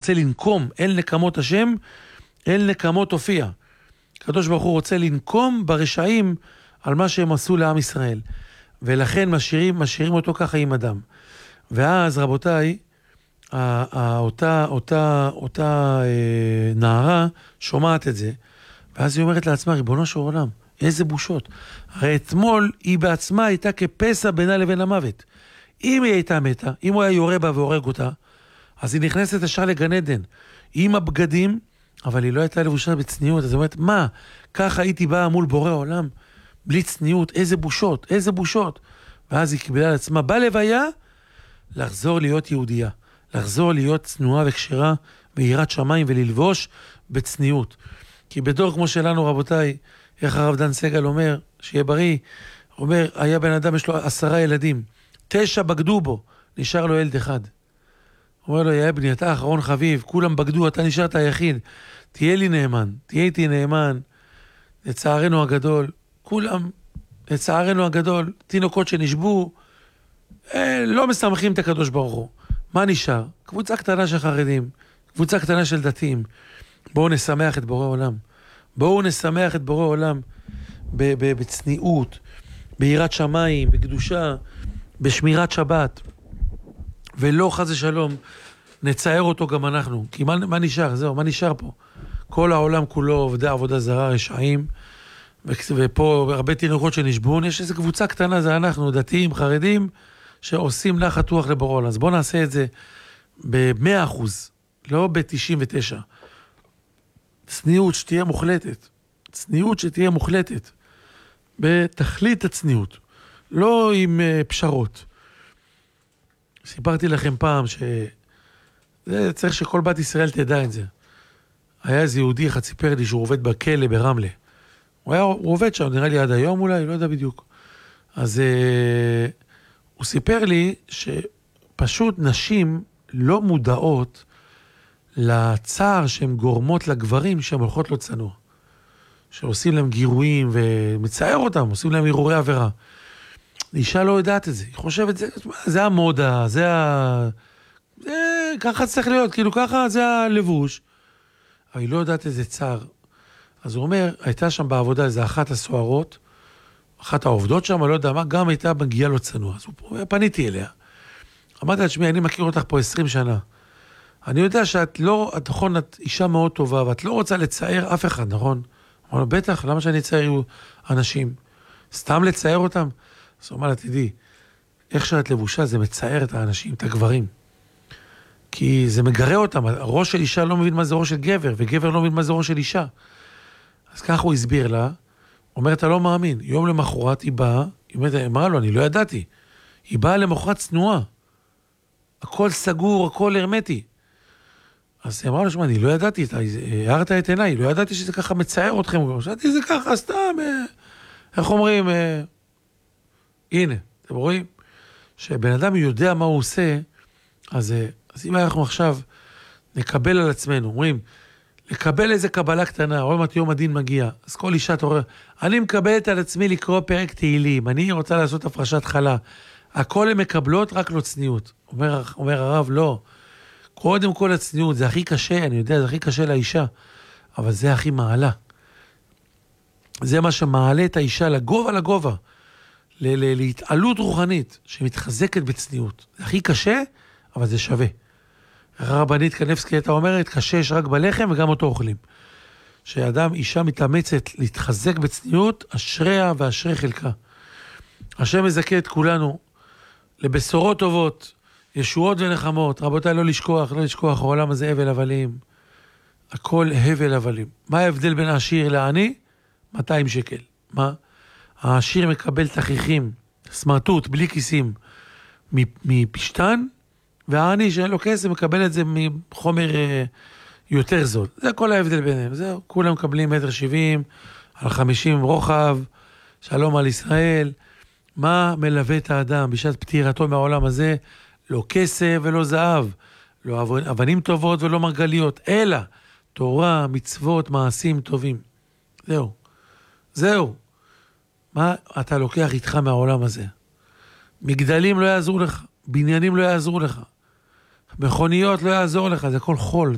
רוצה לנקום, אל נקמות השם, אל נקמות הופיע. הקדוש ברוך הוא רוצה לנקום ברשעים על מה שהם עשו לעם ישראל. ולכן משאירים אותו ככה עם אדם. ואז רבותיי, אותה נערה שומעת את זה, ואז היא אומרת לעצמה, ריבונו של עולם, איזה בושות. הרי אתמול היא בעצמה הייתה כפסע בינה לבין המוות. אם היא הייתה מתה, אם הוא היה יורה בה והורג אותה, אז היא נכנסת ישר לגן עדן, עם הבגדים, אבל היא לא הייתה לבושה בצניעות. אז היא אומרת, מה? ככה הייתי באה מול בורא עולם, בלי צניעות, איזה בושות, איזה בושות. ואז היא קיבלה לעצמה, בלוויה, לחזור להיות יהודייה, לחזור להיות צנועה וקשרה, ויראת שמיים וללבוש בצניעות. כי בדור כמו שלנו, רבותיי, איך הרב דן סגל אומר, שיהיה בריא, אומר, היה בן אדם, יש לו 10 ילדים, 9 בגדו בו, נשאר לו ילד אחד. אומר לו, יא בני, אתה אחרון חביב, כולם בגדו, אתה נשארת היחיד, תהיה לי נאמן, תהיה איתי נאמן, לצערנו הגדול, כולם, לצערנו הגדול, תינוקות שנשבו, לא מסמכים את הקדוש ברוך הוא. מה נשאר? קבוצה קטנה של חרדים, קבוצה קטנה של דתיים. בואו נשמח את בורא עולם. בואו נשמח את בורא עולם בצניעות, ביראת שמיים, בקדושה, בשמירת שבת. ולא חס ושלום, נצייר אותו גם אנחנו. כי מה נשאר? זהו, מה נשאר פה? כל העולם כולו עובדי עבודה זרה, רשעים, ופה הרבה תינוקות שנשבון, יש איזו קבוצה קטנה, זה אנחנו, דתיים, חרדים, שעושים נחת רוח לבורא עולם. אז בואו נעשה את זה ב-100%, לא ב-99%. צניעות שתהיה מוחלטת. צניעות שתהיה מוחלטת. בתכלית הצניעות. לא עם פשרות. סיפרתי לכם פעם זה צריך שכל בת ישראל תדע את זה. היה איזה יהודי אחד סיפר לי שהוא עובד בכלא ברמלה. הוא עובד שם, נראה לי עד היום אולי, לא יודע בדיוק. אז הוא סיפר לי שפשוט נשים לא מודעות לצער שהן גורמות לגברים שהן הולכות לא צנוע. שעושים להם גירויים ומצער אותם, עושים להם ערעורי עבירה. אישה לא יודעת את זה, היא חושבת, זה המודה, ככה צריך להיות, כאילו ככה זה הלבוש. אבל היא לא יודעת איזה צער. אז הוא אומר, הייתה שם בעבודה איזה אחת הסוערות, אחת העובדות שם, לא יודע מה, גם הייתה מגיעה לא צנוע. אז פניתי אליה. אמרתי לה, שמי, אני מכיר אותך פה 20 שנה. אני יודע שאת לא, נכון, את אישה מאוד טובה, ואת לא רוצה לצייר אף אחד, נכון? אמר לו, בטח, למה שאני אצייר אנשים? סתם לצייר אותם? אז הוא אמר לה, תדעי, איך שאת לבושה זה מצייר את האנשים, את הגברים. כי זה מגרה אותם, הראש של אישה לא מבין מה זה ראש של גבר, וגבר לא מבין מה זה ראש של אישה. אז ככה הוא הסביר לה, אומר, אתה לא מאמין, יום למחרת היא באה, היא אמרה לו, אני לא ידעתי, היא באה למחרת צנועה, הכל סגור, הכל הרמטי. אז היא אמרה לו, שמה, אני לא ידעתי, הערת את עיניי, לא ידעתי שזה ככה מצייר אתכם, שאלתי זה ככה, סתם, איך אומרים, הנה, אתם רואים? שבן אדם יודע מה הוא עושה, אז אם אנחנו עכשיו נקבל על עצמנו, אומרים, לקבל איזה קבלה קטנה, רואים את יום הדין מגיע, אז כל אישה תורא, אני מקבלת על עצמי לקרוא פרק תהילים, אני רוצה לעשות הפרשת חלה, הכל הן מקבלות רק לא צניעות. אומר הרב, לא, קודם כל הצניעות, זה הכי קשה, אני יודע, זה הכי קשה לאישה, אבל זה הכי מעלה. זה מה שמעלה את האישה לגובה, להתעלות רוחנית, שמתחזקת בצניעות. זה הכי קשה, אבל זה שווה. הרבנית קנבסקי הייתה אומרת, קשה יש רק בלחם וגם אותו אוכלים. שאדם, אישה מתאמצת להתחזק בצניעות, אשריה ואשרי חלקה. השם מזכה את כולנו לבשורות טובות, ישועות ונחמות. רבותיי, לא לשכוח, העולם הזה הבל הבלים. הכל הבל הבלים. מה ההבדל בין העשיר לעני? 200 שקל. מה? העשיר מקבל תכריכים, סמרטוט, בלי כיסים, מפשטן, והעני שאין לו כסף מקבל את זה מחומר יותר זול. זה כל ההבדל ביניהם. זהו, כולם מקבלים 1.70 מטר, על 50 רוחב, שלום על ישראל. מה מלווה את האדם בשעת פטירתו מהעולם הזה? לא כסף ולא זהב, לא אבנים טובות ולא מרגליות, אלא תורה, מצוות, מעשים טובים. זהו. מה אתה לוקח איתך מהעולם הזה? מגדלים לא יעזרו לך, בניינים לא יעזרו לך, מכוניות לא יעזור לך, זה כל חול.